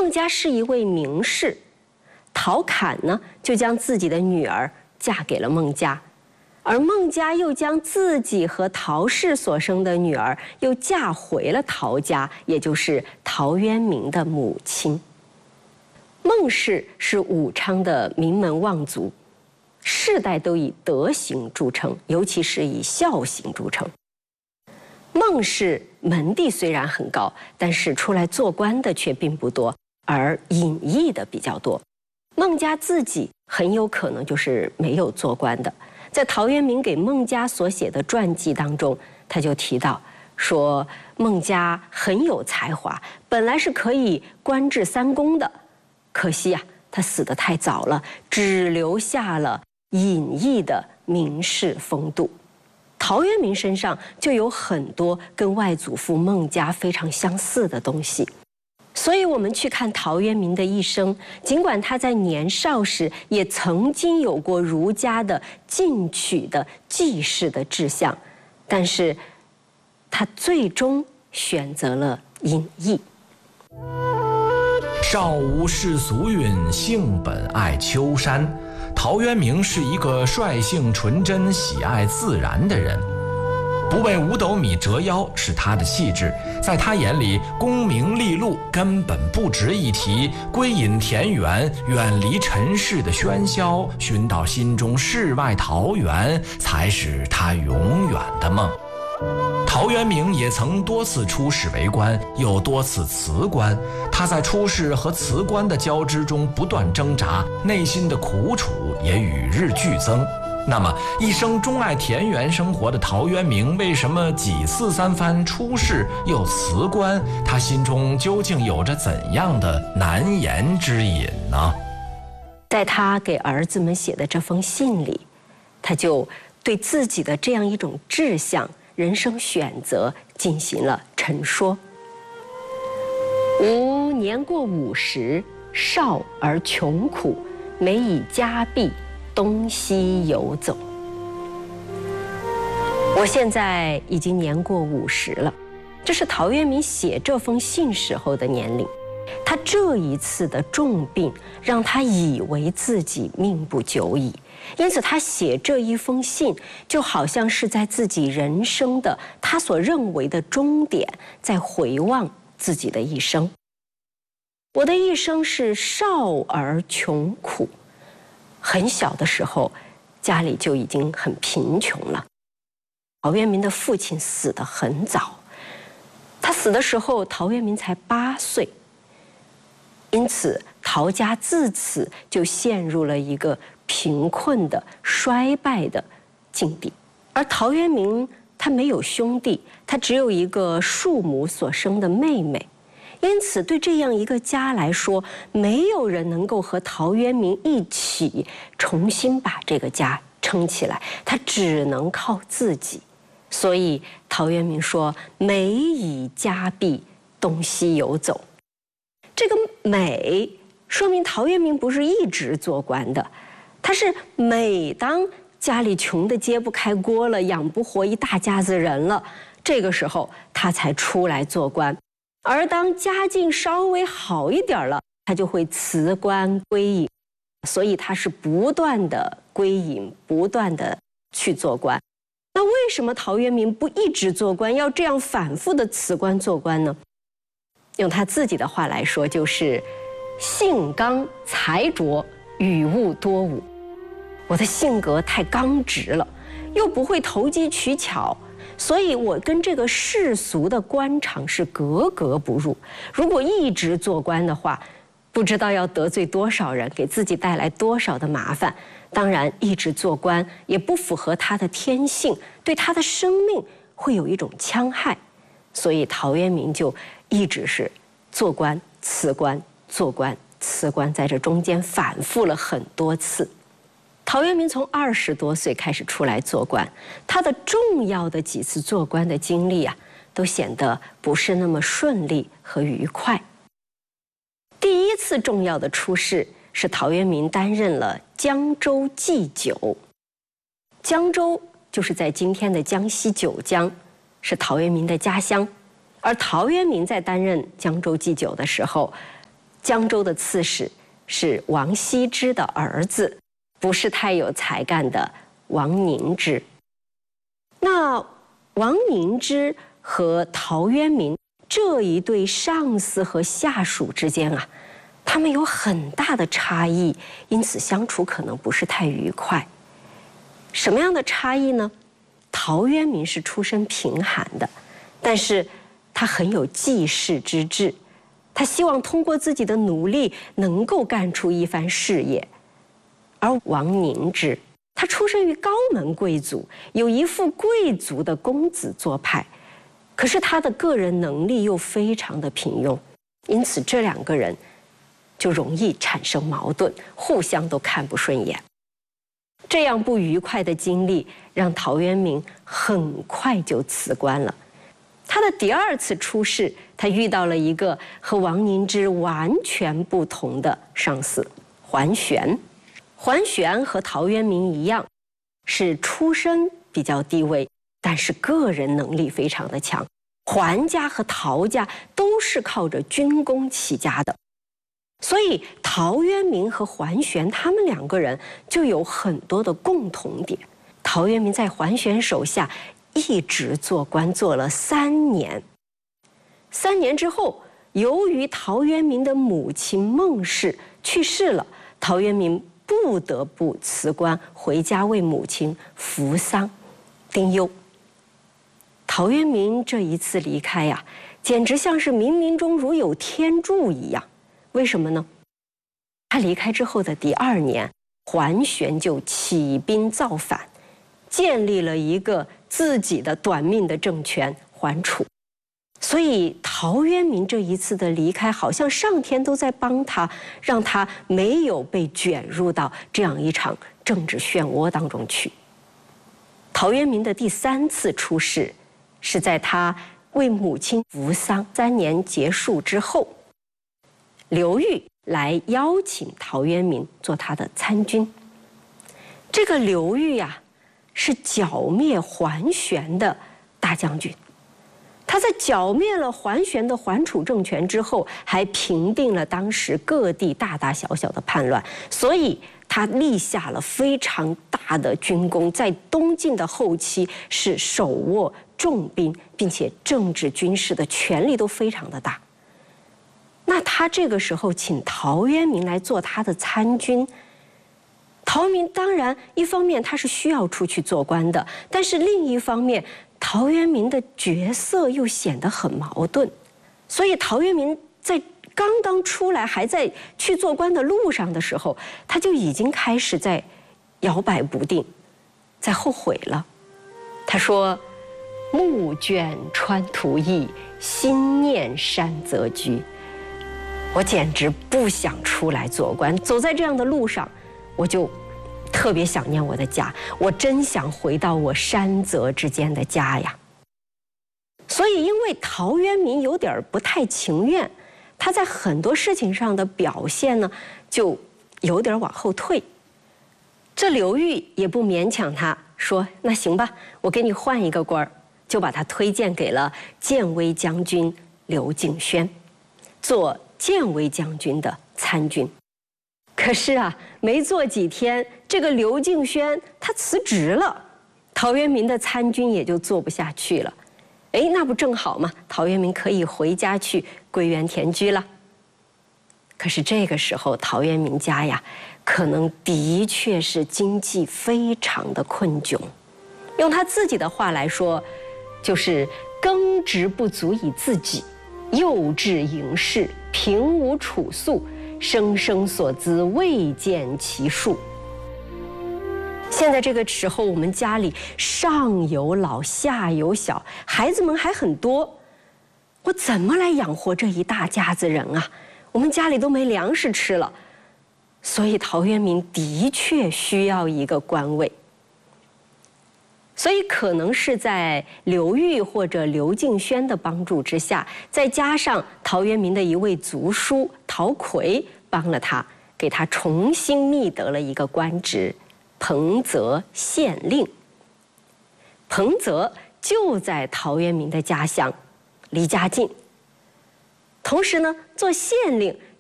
孟家是一位名士，陶侃呢就将自己的女儿嫁给了孟家，而孟家又将自己和陶氏所生的女儿又嫁回了陶家，也就是陶渊明的母亲。孟氏是武昌的名门望族，世代都以德行著称，尤其是以孝行著称。孟氏门第虽然很高，但是出来做官的却并不多，而隐逸的比较多。孟家自己很有可能就是没有做官的。在陶渊明给孟家所写的传记当中，他就提到说，孟家很有才华，本来是可以官至3公的，可惜啊，他死得太早了，只留下了隐逸的名士风度。陶渊明身上就有很多跟外祖父孟家非常相似的东西，所以我们去看陶渊明的一生，尽管他在年少时也曾经有过儒家的进取的济世的志向，但是他最终选择了隐逸。 少无世俗韵，性本爱丘山。陶渊明是一个率性纯真、喜爱自然的人。不为五斗米折腰是他的气质，在他眼里，功名利禄根本不值一提，归隐田园，远离尘世的喧嚣，寻到心中世外桃源，才是他永远的梦。陶渊明也曾多次出仕为官，又多次辞官。他在出仕和辞官的交织中不断挣扎，内心的苦楚也与日俱增。那么，一生钟爱田园生活的陶渊明，为什么几次三番出仕又辞官？他心中究竟有着怎样的难言之隐呢？ 在他给儿子们写的这封信里，他就对自己的这样一种志向、人生选择进行了陈说。吾年过50，少而穷苦，每以家弊，东西游走。我现在已经年过50了，这是陶渊明写这封信时候的年龄。他这一次的重病让他以为自己命不久矣，因此他写这一封信就好像是在自己人生的他所认为的终点，在回望自己的一生。我的一生是少而穷苦，很小的时候家里就已经很贫穷了。陶渊明的父亲死得很早，他死的时候陶渊明才8岁，因此陶家自此就陷入了一个贫困的衰败的境地。而陶渊明他没有兄弟，他只有一个庶母所生的妹妹，因此对这样一个家来说，没有人能够和陶渊明一起重新把这个家撑起来，他只能靠自己。所以陶渊明说，每以家弊，东西游走。这个每说明陶渊明不是一直做官的，他是每当家里穷得揭不开锅了，养不活一大家子人了，这个时候他才出来做官。而当家境稍微好一点了，他就会辞官归隐，所以他是不断的归隐，不断的去做官。那为什么陶渊明不一直做官，要这样反复的辞官做官呢？用他自己的话来说，就是性刚才拙，语误多误。我的性格太刚直了，又不会投机取巧，所以我跟这个世俗的官场是格格不入。如果一直做官的话，不知道要得罪多少人，给自己带来多少的麻烦。当然，一直做官也不符合他的天性，对他的生命会有一种戕害。所以陶渊明就一直是做官辞官，做官辞官，在这中间反复了很多次。陶渊明从20多岁开始出来做官，他的重要的几次做官的经历啊，都显得不是那么顺利和愉快。第一次重要的出仕是陶渊明担任了江州祭酒。江州就是在今天的江西九江，是陶渊明的家乡。而陶渊明在担任江州祭酒的时候， 江州的刺史是王羲之的儿子，不是太有才干的王凝之。那王凝之和陶渊明这一对上司和下属之间啊，他们有很大的差异，因此相处可能不是太愉快。什么样的差异呢？陶渊明是出身贫寒的，但是他很有济世之志，他希望通过自己的努力能够干出一番事业。而王凝之，他出身于高门贵族，有一副贵族的公子做派，可是他的个人能力又非常的平庸，因此这两个人就容易产生矛盾，互相都看不顺眼。这样不愉快的经历让陶渊明很快就辞官了。他的第二次出仕，他遇到了一个和王凝之完全不同的上司桓玄。桓玄和陶渊明一样，是出身比较低微，但是个人能力非常的强。桓家和陶家都是靠着军功起家的，所以陶渊明和桓玄他们两个人就有很多的共同点。陶渊明在桓玄手下一直做官，做了3年。3年之后，由于陶渊明的母亲孟氏去世了，陶渊明不得不辞官回家为母亲扶丧丁忧。陶渊明这一次离开呀，简直像是冥冥中如有天助一样。为什么呢？他离开之后的第2年，桓玄就起兵造反，建立了一个自己的短命的政权桓楚。所以陶渊明这一次的离开，好像上天都在帮他，让他没有被卷入到这样一场政治漩涡当中去。陶渊明的第3次出仕，是在他为母亲扶丧3年结束之后，刘裕来邀请陶渊明做他的参军。这个刘裕呀，是剿灭桓玄的大将军。他在剿灭了桓玄的桓楚政权之后，还平定了当时各地大大小小的叛乱，所以他立下了非常大的军功，在东晋的后期是手握重兵，并且政治军事的权力都非常的大。那他这个时候请陶渊明来做他的参军，陶渊明当然一方面他是需要出去做官的，但是另一方面陶渊明的角色又显得很矛盾，所以陶渊明在刚刚出来还在去做官的路上的时候，他就已经开始在摇摆不定，在后悔了。他说：“目倦川途易，心念山泽居。”我简直不想出来做官，走在这样的路上，我就特别想念我的家，我真想回到我山泽之间的家呀。所以因为陶渊明有点不太情愿，他在很多事情上的表现呢，就有点往后退。这刘裕也不勉强他，说那行吧，我给你换一个官儿，就把他推荐给了建威将军刘敬轩，做建威将军的参军。可是啊，没做几天，这个刘敬轩他辞职了，陶渊明的参军也就做不下去了。哎，那不正好吗？陶渊明可以回家去归园田居了。可是这个时候，陶渊明家呀，可能的确是经济非常的困窘。用他自己的话来说，就是耕植不足以自给，幼稚盈室，贫无处宿，生生所资，未见其数。现在这个时候，我们家里上有老下有小，孩子们还很多，我怎么来养活这一大家子人啊？我们家里都没粮食吃了。所以陶渊明的确需要一个官位。所以可能是在刘裕或者刘敬轩的帮助之下，再加上陶渊明的一位族叔陶逵帮了他，给他重新觅得了一个官职，彭泽县令。彭泽就在陶渊明的家乡，离家近。同时呢，做县令